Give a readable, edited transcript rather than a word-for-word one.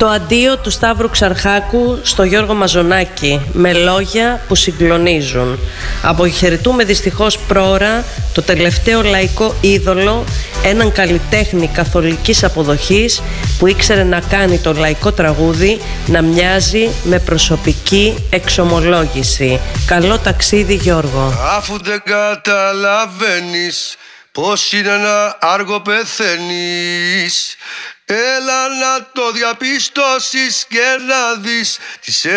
Το αντίο του Σταύρου Ξαρχάκου στο Γιώργο Μαζονάκη, με λόγια που συγκλονίζουν. Αποχαιρετούμε δυστυχώς πρόωρα το τελευταίο λαϊκό είδωλο, έναν καλλιτέχνη καθολικής αποδοχής που ήξερε να κάνει το λαϊκό τραγούδι να μοιάζει με προσωπική εξομολόγηση. Καλό ταξίδι, Γιώργο. Αφού δεν καταλαβαίνεις πως είναι ένα άργο πεθαίνεις, έλα να το διαπιστώσεις και να δεις τις